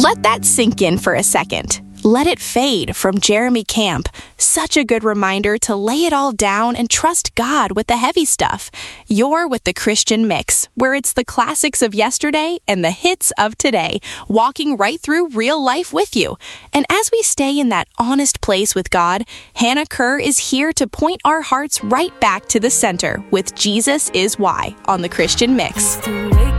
Let that sink in for a second. Let It Fade from Jeremy Camp. Such a good reminder to lay it all down and trust God with the heavy stuff. You're with the Christian Mix, where it's the classics of yesterday and the hits of today, walking right through real life with you. And as we stay in that honest place with God, Hannah Kerr is here to point our hearts right back to the center with Jesus Is Why on the Christian Mix.